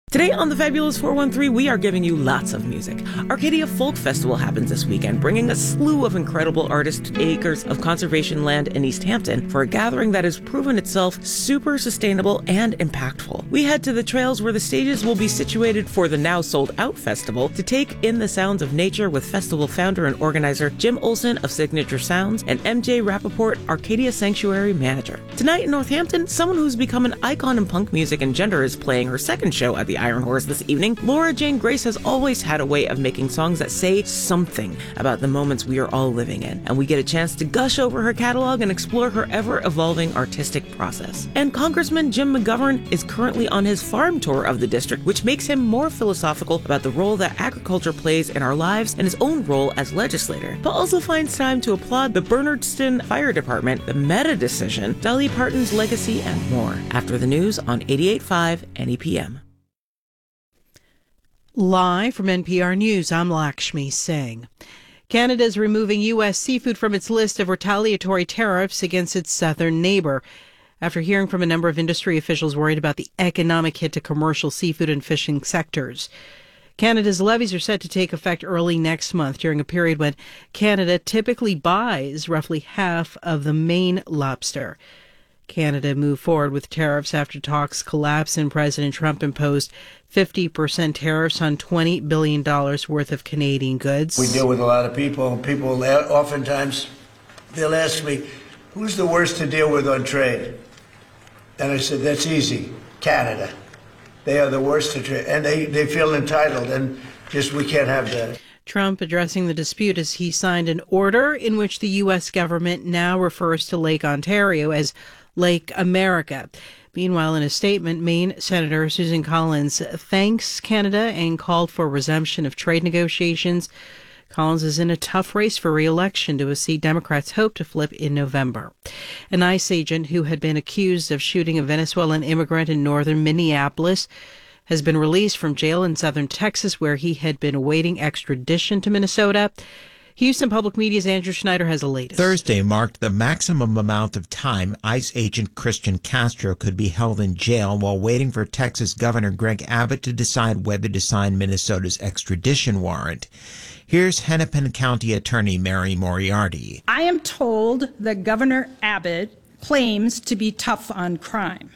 Today on the Fabulous 413, we are giving you lots of music. Arcadia Folk Festival happens this weekend, bringing a slew of incredible artists to acres of conservation land in East Hampton for a gathering that has proven itself super sustainable and impactful. We head to the trails where the stages will be situated for the now sold out festival to take in the sounds of nature with festival founder and organizer Jim Olson of Signature Sounds and MJ Rappaport, Arcadia Sanctuary manager. Tonight in Northampton, someone who's become an icon in punk music and gender is playing her second show at the Iron Horse this evening. Laura Jane Grace has always had a way of making songs that say something about the moments we are all living in, and we get a chance to gush over her catalog and explore her ever-evolving artistic process. And Congressman Jim McGovern is currently on his farm tour of the district, which makes him more philosophical about the role that agriculture plays in our lives and his own role as legislator, but also finds time to applaud the Bernardston Fire Department, the Meta decision, Dolly Parton's legacy, and more. After the news on 88.5 NEPM. Live from NPR News, I'm Lakshmi Singh. Canada is removing U.S. seafood from its list of retaliatory tariffs against its southern neighbor, after hearing from a number of industry officials worried about the economic hit to commercial seafood and fishing sectors. Canada's levies are set to take effect early next month, during a period when Canada typically buys roughly half of the Maine lobster. Canada moved forward with tariffs after talks collapsed and President Trump imposed 50% tariffs on $20 billion worth of Canadian goods. We deal with a lot of people. People oftentimes, they'll ask me, who's the worst to deal with on trade? And I said, that's easy, Canada. They are the worst to trade, and they feel entitled, and just we can't have that. Trump addressing the dispute as he signed an order in which the U.S. government now refers to Lake Ontario as Lake America. Meanwhile, in a statement, Maine Senator Susan Collins thanks Canada and called for resumption of trade negotiations. Collins is in a tough race for re-election to a seat Democrats hope to flip in November. An ICE agent who had been accused of shooting a Venezuelan immigrant in northern Minneapolis has been released from jail in southern Texas, where he had been awaiting extradition to Minnesota. Houston Public Media's Andrew Schneider has the latest. Thursday marked the maximum amount of time ICE agent Christian Castro could be held in jail while waiting for Texas Governor Greg Abbott to decide whether to sign Minnesota's extradition warrant. Here's Hennepin County Attorney Mary Moriarty. I am told that Governor Abbott claims to be tough on crime.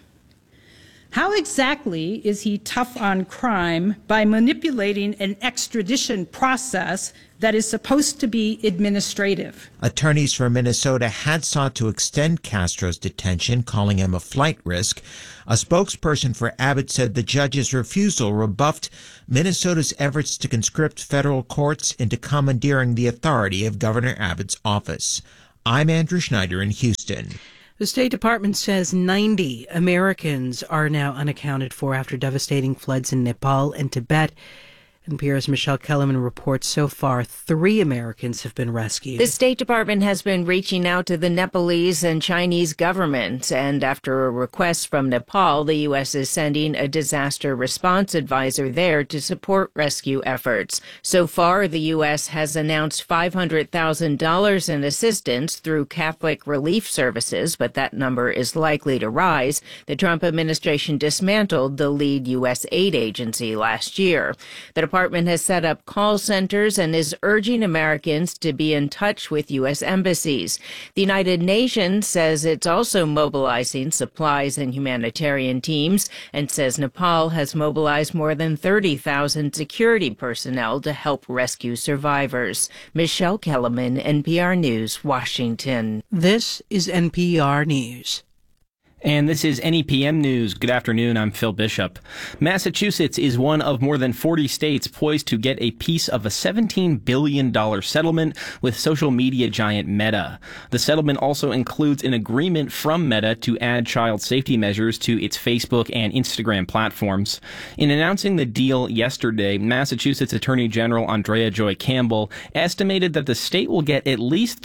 How exactly is he tough on crime by manipulating an extradition process that is supposed to be administrative? Attorneys for Minnesota had sought to extend Castro's detention, calling him a flight risk. A spokesperson for Abbott said the judge's refusal rebuffed Minnesota's efforts to conscript federal courts into commandeering the authority of Governor Abbott's office. I'm Andrew Schneider in Houston. The State Department says 90 Americans are now unaccounted for after devastating floods in Nepal and Tibet. NPR's Michelle Kellerman reports so far 3 Americans have been rescued. The State Department has been reaching out to the Nepalese and Chinese governments, and after a request from Nepal, the U.S. is sending a disaster response advisor there to support rescue efforts. So far, the U.S. has announced $500,000 in assistance through Catholic Relief Services, but that number is likely to rise. The Trump administration dismantled the lead U.S. aid agency last year. The department has set up call centers and is urging Americans to be in touch with U.S. embassies. The United Nations says it's also mobilizing supplies and humanitarian teams and says Nepal has mobilized more than 30,000 security personnel to help rescue survivors. Michelle Kellerman, NPR News, Washington. This is NPR News. And this is NEPM News. Good afternoon. I'm Phil Bishop. Massachusetts is one of more than 40 states poised to get a piece of a $17 billion settlement with social media giant Meta. The settlement also includes an agreement from Meta to add child safety measures to its Facebook and Instagram platforms. In announcing the deal yesterday, Massachusetts Attorney General Andrea Joy Campbell estimated that the state will get at least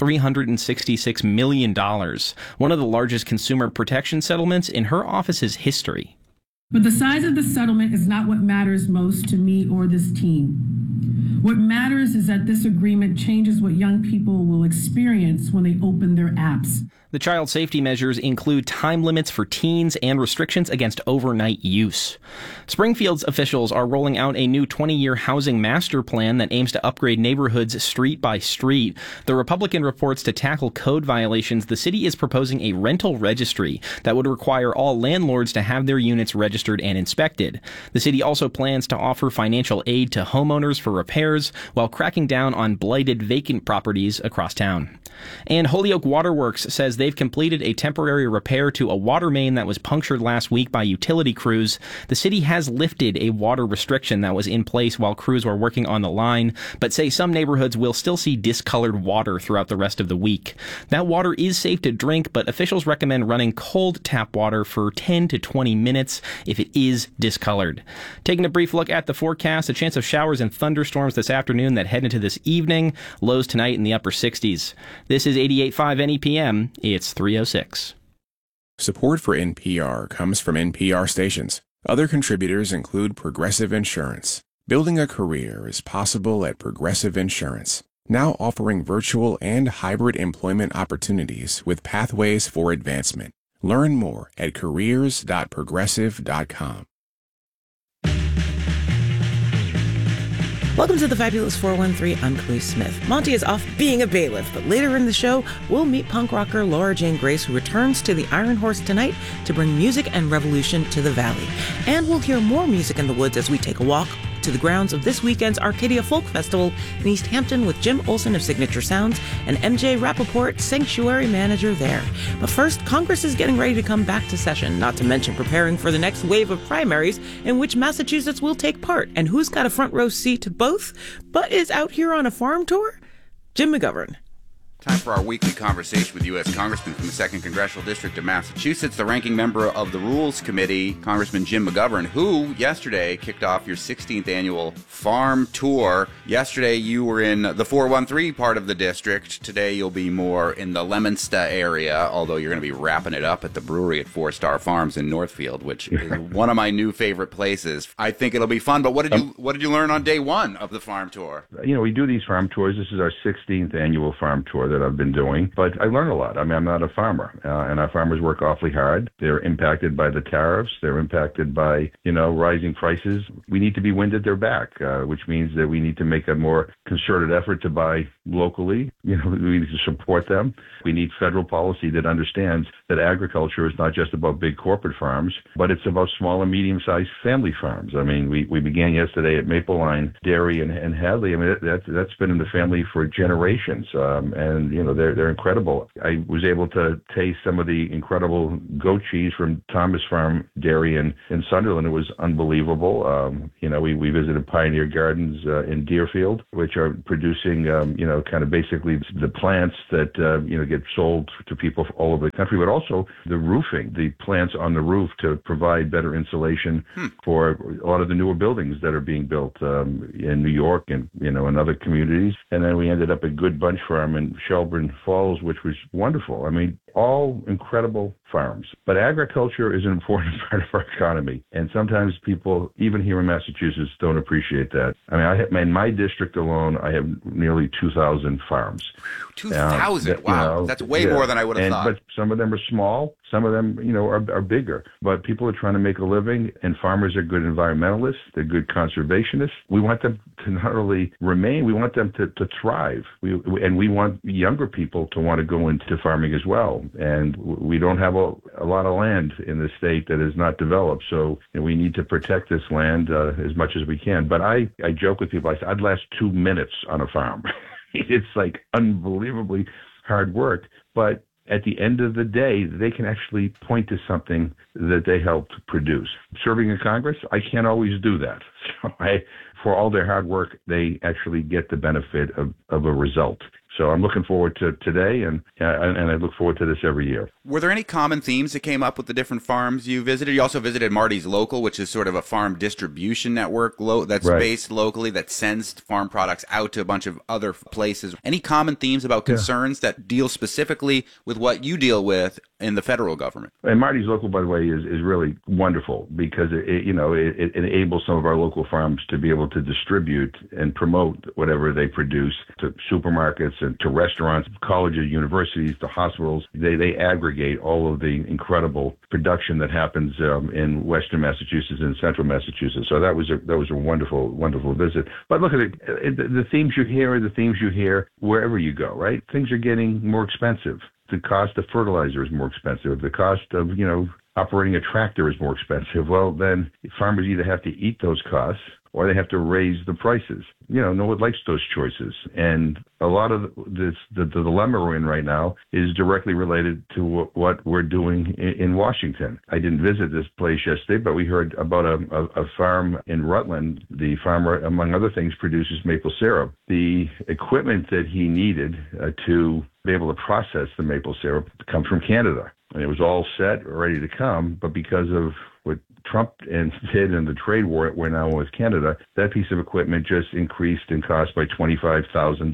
$366 million, one of the largest consumer protection settlements in her office's history. But the size of the settlement is not what matters most to me or this team. What matters is that this agreement changes what young people will experience when they open their apps. The child safety measures include time limits for teens and restrictions against overnight use. Springfield's officials are rolling out a new 20-year housing master plan that aims to upgrade neighborhoods street by street. The Republican reports to tackle code violations. The city is proposing a rental registry that would require all landlords to have their units registered and inspected. The city also plans to offer financial aid to homeowners for repairs while cracking down on blighted vacant properties across town. And Holyoke Waterworks says they've completed a temporary repair to a water main that was punctured last week by utility crews. The city has lifted a water restriction that was in place while crews were working on the line, but say some neighborhoods will still see discolored water throughout the rest of the week. That water is safe to drink, but officials recommend running cold tap water for 10 to 20 minutes if it is discolored. Taking a brief look at the forecast, a chance of showers and thunderstorms this afternoon that head into this evening. Lows tonight in the upper 60s. This is 88.5 NEPM. It's 3:06. Support for NPR comes from NPR stations. Other contributors include Progressive Insurance. Building a career is possible at Progressive Insurance, now offering virtual and hybrid employment opportunities with pathways for advancement. Learn more at careers.progressive.com. Welcome to the Fabulous 413. I'm Khalees Smith. Monty is off being a bailiff, but later in the show, we'll meet punk rocker Laura Jane Grace, who returns to the Iron Horse tonight to bring music and revolution to the Valley. And we'll hear more music in the woods as we take a walk to the grounds of this weekend's Arcadia Folk Festival in East Hampton with Jim Olson of Signature Sounds and MJ Rappaport, sanctuary manager there. But first, Congress is getting ready to come back to session, not to mention preparing for the next wave of primaries in which Massachusetts will take part. And who's got a front row seat to both, but is out here on a farm tour? Jim McGovern. Time for our weekly conversation with U.S. Congressman from the 2nd Congressional District of Massachusetts, the ranking member of the Rules Committee, Congressman Jim McGovern, who yesterday kicked off your 16th annual farm tour. Yesterday you were in the 413 part of the district. Today you'll be more in the Leominster area, although you're going to be wrapping it up at the brewery at 4 Star Farms in Northfield, which is one of my new favorite places. I think it'll be fun, but what did you learn on day one of the farm tour? You know, we do these farm tours. This is our 16th annual farm tour that I've been doing, but I learn a lot. I mean, I'm not a farmer, and our farmers work awfully hard. They're impacted by the tariffs. They're impacted by, rising prices. We need to be wind at their back, which means that we need to make a more concerted effort to buy locally. We need to support them. We need federal policy that understands that agriculture is not just about big corporate farms, but it's about small and medium-sized family farms. I mean, we began yesterday at Maple Line Dairy and Hadley. I mean, that's been in the family for generations, and they're incredible. I was able to taste some of the incredible goat cheese from Thomas Farm Dairy in Sunderland. It was unbelievable. We visited Pioneer Gardens in Deerfield, which are producing, kind of basically the plants that, get sold to people all over the country, but also the roofing, the plants on the roof to provide better insulation for a lot of the newer buildings that are being built in New York and, in other communities. And then we ended up at Good Bunch Farm in Shelburne Falls, which was wonderful. I mean, all incredible farms. But agriculture is an important part of our economy. And sometimes people, even here in Massachusetts, don't appreciate that. I mean, in my district alone, I have nearly 2,000 farms. 2,000? Wow. That's way more than I would have thought. But some of them are small. Some of them, are bigger. But people are trying to make a living, and farmers are good environmentalists. They're good conservationists. We want them to not only remain, we want them to thrive. And we want younger people to want to go into farming as well. And we don't have a lot of land in the state that is not developed. So we need to protect this land as much as we can. But I joke with people, I say, I'd last 2 minutes on a farm. It's like unbelievably hard work. But at the end of the day, they can actually point to something that they helped produce. Serving in Congress, I can't always do that. So for all their hard work, they actually get the benefit of a result. So I'm looking forward to today, and I look forward to this every year. Were there any common themes that came up with the different farms you visited? You also visited Marty's Local, which is sort of a farm distribution network that's based locally, that sends farm products out to a bunch of other places. Any common themes about concerns that deal specifically with what you deal with in the federal government? And Marty's Local, by the way, is really wonderful because it enables some of our local farms to be able to distribute and promote whatever they produce to supermarkets and to restaurants, colleges, universities, to hospitals. They aggregate all of the incredible production that happens in Western Massachusetts and Central Massachusetts. So that was a wonderful, wonderful visit. But look at it, the themes you hear are the themes you hear wherever you go, right? Things are getting more expensive. The cost of fertilizer is more expensive. The cost of, operating a tractor is more expensive. Well, then farmers either have to eat those costs or they have to raise the prices. No one likes those choices. And a lot of the dilemma we're in right now is directly related to what we're doing in Washington. I didn't visit this place yesterday, but we heard about a farm in Rutland. The farmer, among other things, produces maple syrup. The equipment that he needed to be able to process the maple syrup comes from Canada. And it was all set, ready to come, but because of what Trump did in the trade war we're now with Canada, that piece of equipment just increased in cost by $25,000.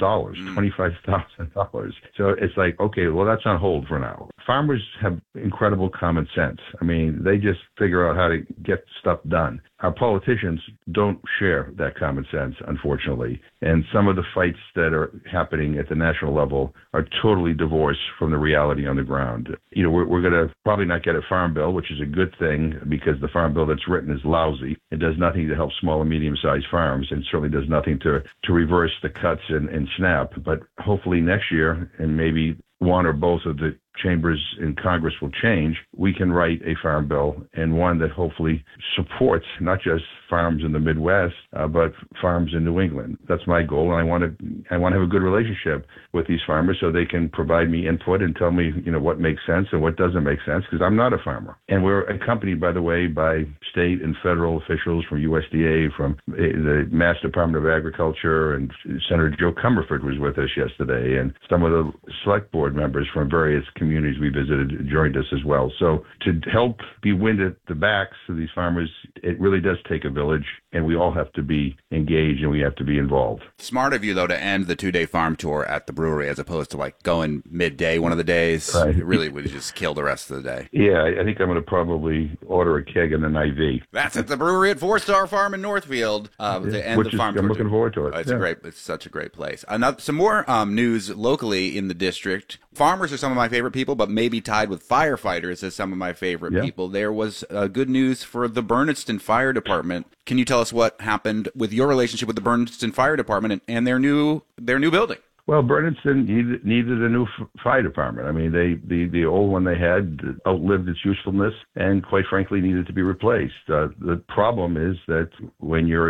$25,000. So it's like, okay, well, that's on hold for now. Farmers have incredible common sense. I mean, they just figure out how to get stuff done. Our politicians don't share that common sense, unfortunately. And some of the fights that are happening at the national level are totally divorced from the reality on the ground. We're going to probably not get a farm bill, which is a good thing because the farm bill that's written is lousy. It does nothing to help small and medium-sized farms and certainly does nothing to reverse the cuts in SNAP. But hopefully next year, and maybe one or both of the chambers in Congress will change, we can write a farm bill, and one that hopefully supports not just farms in the Midwest, but farms in New England. That's my goal, and I want to have a good relationship with these farmers so they can provide me input and tell me, what makes sense and what doesn't make sense, because I'm not a farmer. And we're accompanied, by the way, by state and federal officials from USDA, from the Mass Department of Agriculture, and Senator Joe Comerford was with us yesterday, and some of the select board members from various communities we visited joined us as well. So to help be wind at the backs of these farmers, it really does take a village, and we all have to be engaged and we have to be involved. Smart of you, though, to end the 2-day farm tour at the brewery as opposed to going midday one of the days. Right. It really would just kill the rest of the day. Yeah, I think I'm going to probably order a keg and an IV. That's at the brewery at 4-Star Farm in Northfield to end the farm tour. I'm looking forward to it. It's such a great place. Some more news locally in the district. Farmers are some of my favorite people, but maybe tied with firefighters as some of my favorite people. There was good news for the Bernardston Fire Department. Can you tell us what happened with your relationship with the Bernardston Fire Department and their new building? Well, Bernardston needed a new fire department. I mean, the old one they had outlived its usefulness and, quite frankly, needed to be replaced. The problem is that when you're,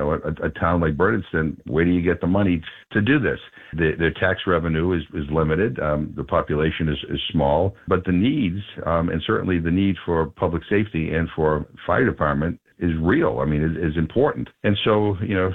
a town like Bernardston, where do you get the money to do this? Their tax revenue is limited. The population is small, but the needs, and certainly the need for public safety and for fire department, is real. I mean, is important. And so,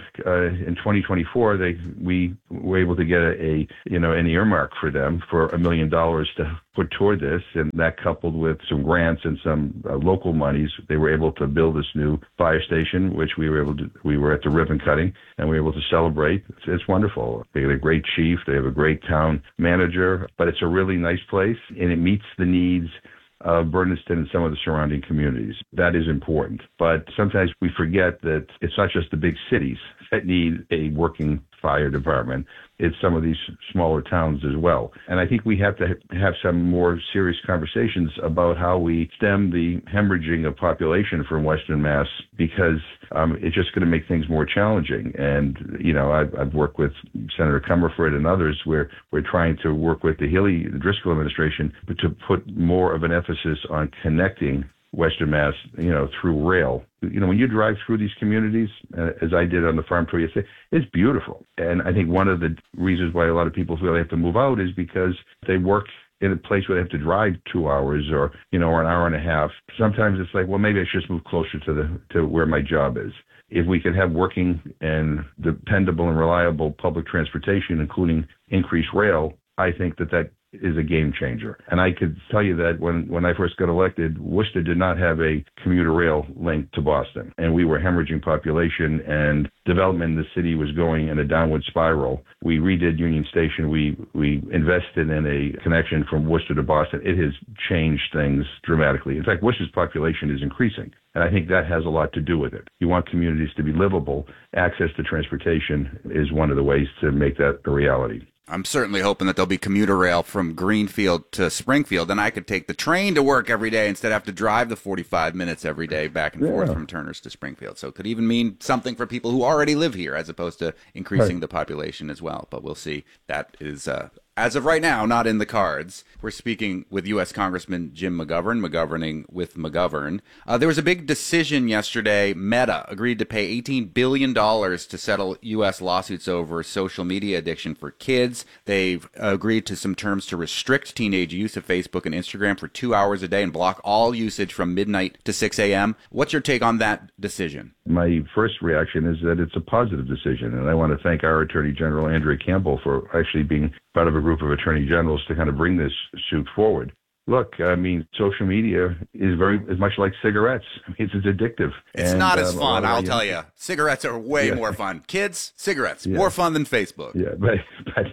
in 2024, we were able to get an earmark for them for $1 million to put toward this, and that coupled with some grants and some local monies, they were able to build this new fire station, which we were at the ribbon cutting, and we were able to celebrate. It's wonderful. They have a great chief, they have a great town manager, but it's a really nice place, and it meets the needs of Bernardston and some of the surrounding communities. That is important. But sometimes we forget that it's not just the big cities that need a working fire department. It's some of these smaller towns as well. And I think we have to have some more serious conversations about how we stem the hemorrhaging of population from Western Mass, because it's just going to make things more challenging. And, I've worked with Senator Comerford and others where we're trying to work with the Driscoll administration to put more of an emphasis on connecting Western Mass, through rail. When you drive through these communities, as I did on the farm tour yesterday, it's beautiful. And I think one of the reasons why a lot of people feel they have to move out is because they work in a place where they have to drive 2 hours or, or an hour and a half. Sometimes it's like, well, maybe I should just move closer to where my job is. If we can have working and dependable and reliable public transportation, including increased rail, I think that is a game changer. And I could tell you that when I first got elected, Worcester did not have a commuter rail link to Boston. And we were hemorrhaging population, and development in the city was going in a downward spiral. We redid Union Station. We invested in a connection from Worcester to Boston. It has changed things dramatically. In fact, Worcester's population is increasing. And I think that has a lot to do with it. You want communities to be livable. Access to transportation is one of the ways to make that a reality. I'm certainly hoping that there'll be commuter rail from Greenfield to Springfield, and I could take the train to work every day instead of have to drive the 45 minutes every day back and forth from Turners to Springfield. So it could even mean something for people who already live here as opposed to increasing the population as well. But we'll see. That is, as of right now, not in the cards. We're speaking with U.S. Congressman Jim McGovern, McGoverning with McGovern. There was a big decision yesterday. Meta agreed to pay $18 billion to settle U.S. lawsuits over social media addiction for kids. They've agreed to some terms to restrict teenage use of Facebook and Instagram for 2 hours a day and block all usage from midnight to 6 a.m. What's your take on that decision? My first reaction is that it's a positive decision, and I want to thank our Attorney General, Andrea Campbell, for actually being part of a group of attorney generals to kind of bring this suit forward. Look, I mean, social media is much like cigarettes. It's addictive. It's not as fun, I'll tell you. Cigarettes are way more fun. Kids, cigarettes, more fun than Facebook. Yeah, but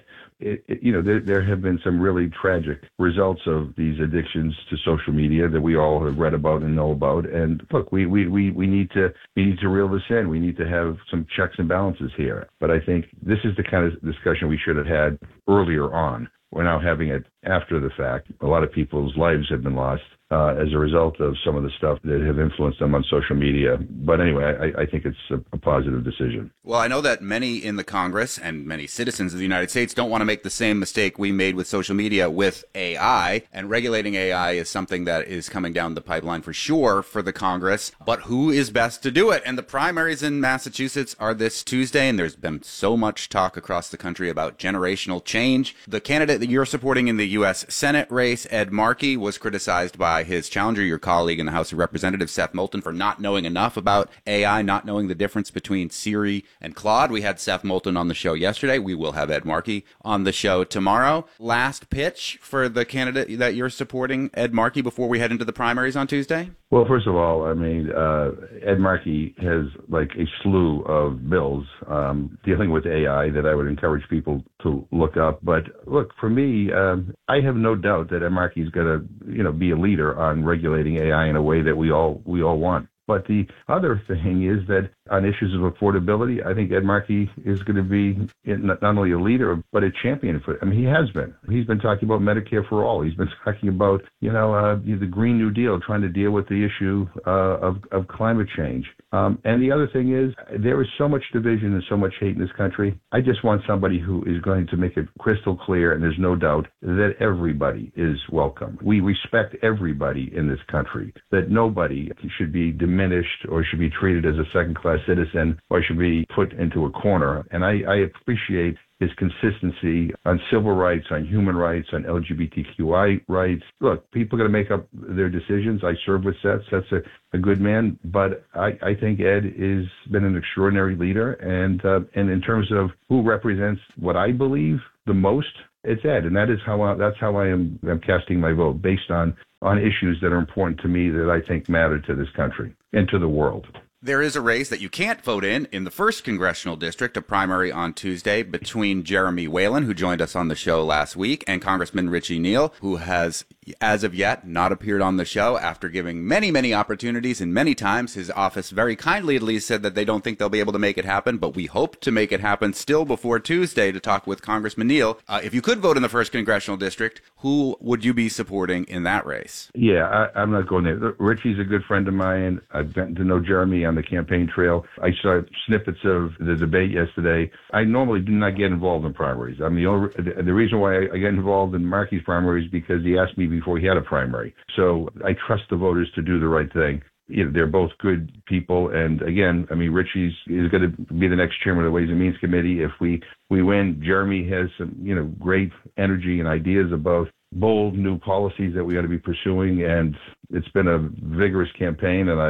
there have been some really tragic results of these addictions to social media that we all have read about and know about. And look, we need to reel this in. We need to have some checks and balances here. But I think this is the kind of discussion we should have had earlier on. We're now having it after the fact. A lot of people's lives have been lost as a result of some of the stuff that have influenced them on social media. But anyway, I think it's a positive decision. Well, I know that many in the Congress and many citizens of the United States don't want to make the same mistake we made with social media with AI. And regulating AI is something that is coming down the pipeline for sure for the Congress. But who is best to do it? And the primaries in Massachusetts are this Tuesday, and there's been so much talk across the country about generational change. The candidate that you're supporting in the U.S. Senate race, Ed Markey, was criticized by his challenger, your colleague in the House of Representatives, Seth Moulton, for not knowing enough about AI, not knowing the difference between Siri and Claude. We had Seth Moulton on the show yesterday. We will have Ed Markey on the show tomorrow. Last pitch for the candidate that you're supporting, Ed Markey, before we head into the primaries on Tuesday? Well, first of all, I mean, Ed Markey has like a slew of bills dealing with AI that I would encourage people to look up. But look, for me, I have no doubt that Ed Markey is going to, be a leader on regulating AI in a way that we all want. But the other thing is that on issues of affordability, I think Ed Markey is going to be not only a leader, but a champion for it. I mean, he has been. He's been talking about Medicare for all. He's been talking about, the Green New Deal, trying to deal with the issue of climate change. And the other thing is there is so much division and so much hate in this country. I just want somebody who is going to make it crystal clear, and there's no doubt that everybody is welcome. We respect everybody in this country, that nobody should be diminished or should be treated as a second-class citizen or should be put into a corner. And I appreciate his consistency on civil rights, on human rights, on LGBTQI rights. Look, people are going to make up their decisions. I serve with Seth. Seth's a good man, but I think Ed has been an extraordinary leader. And in terms of who represents what I believe the most, it's Ed, and that's how I'm casting my vote, based on issues that are important to me, that I think matter to this country and to the world. There is a race that you can't vote in the 1st Congressional District, a primary on Tuesday between Jeremy Whalen, who joined us on the show last week, and Congressman Richie Neal, who has, as of yet, not appeared on the show after giving many, many opportunities, and many times his office very kindly at least said that they don't think they'll be able to make it happen, but we hope to make it happen still before Tuesday to talk with Congressman Neal. If you could vote in the 1st Congressional District, who would you be supporting in that race? Yeah, I'm not going there. Richie's a good friend of mine. I've gotten to know Jeremy on the campaign trail. I saw snippets of the debate yesterday. I normally do not get involved in primaries. I mean, the reason why I get involved in Markey's primary is because he asked me before he had a primary. So I trust the voters to do the right thing. They're both good people. And again, I mean, Richie is going to be the next chairman of the Ways and Means Committee. If we win, Jeremy has some, great energy and ideas about bold new policies that we ought to be pursuing. And it's been a vigorous campaign, and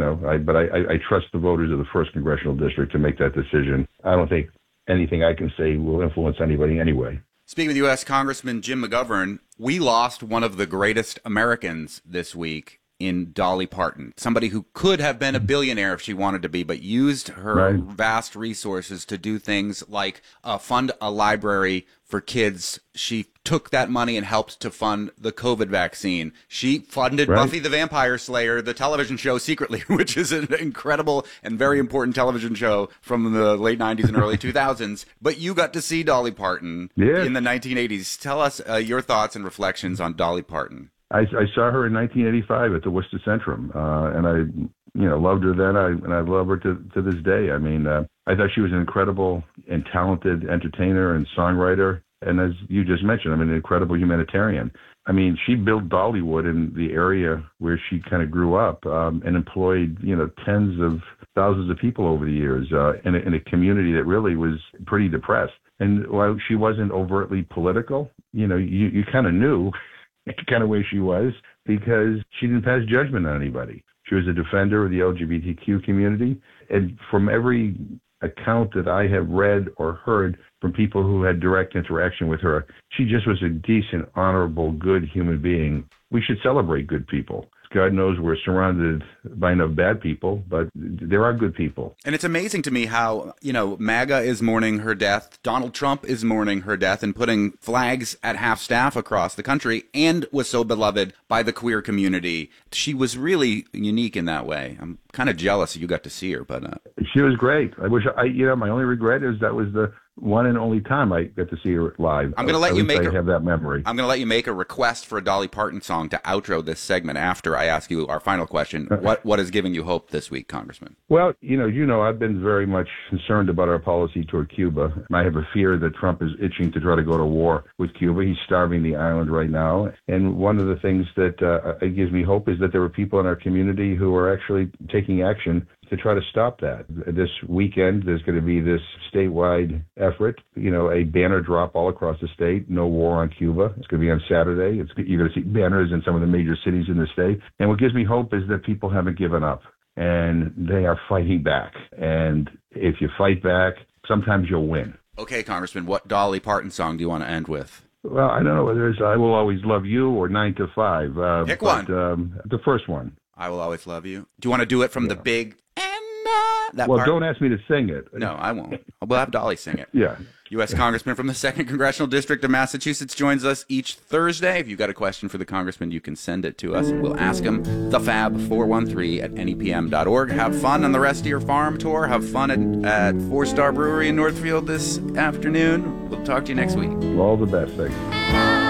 I trust the voters of the 1st Congressional District to make that decision. I don't think anything I can say will influence anybody anyway. Speaking with U.S. Congressman Jim McGovern, we lost one of the greatest Americans this week in Dolly Parton, somebody who could have been a billionaire if she wanted to be, but used her vast resources to do things like fund a library for kids. She took that money and helped to fund the COVID vaccine. She funded Buffy the Vampire Slayer, the television show, secretly, which is an incredible and very important television show from the late 90s and early 2000s. But you got to see Dolly Parton in the 1980s. Tell us your thoughts and reflections on Dolly Parton. I saw her in 1985 at the Worcester Centrum, and I loved her then, and I love her to this day. I mean, I thought she was an incredible and talented entertainer and songwriter, and as you just mentioned, I mean, an incredible humanitarian. I mean, she built Dollywood in the area where she kind of grew up, and employed, tens of thousands of people over the years, in a community that really was pretty depressed. And while she wasn't overtly political, you kind of knew kind of way she was, because she didn't pass judgment on anybody. She was a defender of the LGBTQ community. And from every account that I have read or heard from people who had direct interaction with her, she just was a decent, honorable, good human being. We should celebrate good people. God knows we're surrounded by enough bad people, but there are good people. And it's amazing to me how, MAGA is mourning her death. Donald Trump is mourning her death and putting flags at half-staff across the country, and was so beloved by the queer community. She was really unique in that way. I'm kind of jealous you got to see her, but she was great. I wish my only regret is that was the one and only time I got to see her live. I'm going to let you have that memory. I'm going to let you make a request for a Dolly Parton song to outro this segment after I ask you our final question. What is giving you hope this week, Congressman? Well, I've been very much concerned about our policy toward Cuba. I have a fear that Trump is itching to try to go to war with Cuba. He's starving the island right now. And one of the things that gives me hope is that there are people in our community who are actually taking action to try to stop that. This weekend, there's going to be this statewide effort, a banner drop all across the state, no war on Cuba. It's going to be on Saturday. You're going to see banners in some of the major cities in the state. And what gives me hope is that people haven't given up, and they are fighting back. And if you fight back, sometimes you'll win. Okay, Congressman, what Dolly Parton song do you want to end with? Well, I don't know whether it's I Will Always Love You or 9 to 5. Pick one. The first one. I Will Always Love You. Do you want to do it from the big... That well, part? Don't ask me to sing it. No, I won't. We'll have Dolly sing it. Yeah. U.S. Congressman from the 2nd Congressional District of Massachusetts joins us each Thursday. If you've got a question for the Congressman, you can send it to us. We'll ask him. thefab413@nepm.org. Have fun on the rest of your farm tour. Have fun at Four Star Brewery in Northfield this afternoon. We'll talk to you next week. All the best. Thanks.